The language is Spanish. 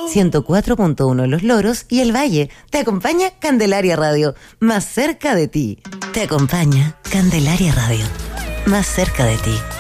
104.1 Los Loros y El Valle. Te acompaña Candelaria Radio, más cerca de ti. Te acompaña Candelaria Radio, más cerca de ti.